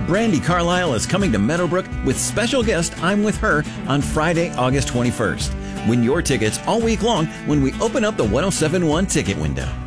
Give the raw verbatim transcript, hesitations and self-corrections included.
Brandi Carlile is coming to Meadowbrook with special guest I'm With Her on Friday, August twenty-first. Win your tickets all week long when we open up the ten seventy-one ticket window.